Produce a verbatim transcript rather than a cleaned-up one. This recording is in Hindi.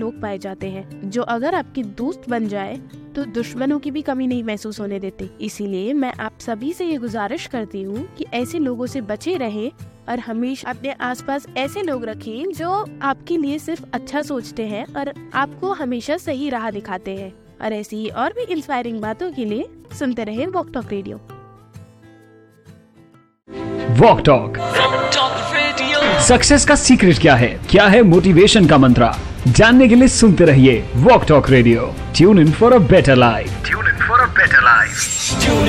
लोग पाए जाते हैं जो अगर आपके दोस्त बन जाए तो दुश्मनों की भी कमी नहीं महसूस होने देते। इसीलिए मैं आप सभी से ये गुजारिश करती हूँ कि ऐसे लोगों से बचे रहें और हमेशा अपने आसपास ऐसे लोग रखें जो आपके लिए सिर्फ अच्छा सोचते हैं और आपको हमेशा सही राह दिखाते हैं। और ऐसी ही और भी इंस्पायरिंग बातों के लिए सुनते रहें walk talk radio. Walk talk success का सीक्रेट क्या है, क्या है मोटिवेशन का मंत्र, जानने के लिए सुनते रहिए walk talk radio. Tune in for a better life. Tune in for a better life.